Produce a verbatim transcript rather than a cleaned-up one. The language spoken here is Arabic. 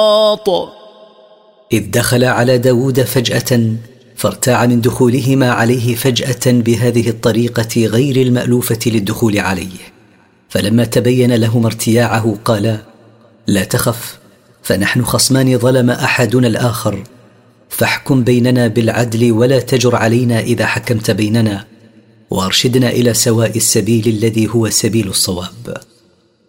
إذ دخل على داود فجأة فارتاع من دخولهما عليه فجأة بهذه الطريقة غير المألوفة للدخول عليه. فلما تبين لهما ارتياعه قال: لا تخف، فنحن خصمان ظلم أحدنا الآخر، فاحكم بيننا بالعدل ولا تجر علينا إذا حكمت بيننا، وارشدنا إلى سواء السبيل الذي هو سبيل الصواب.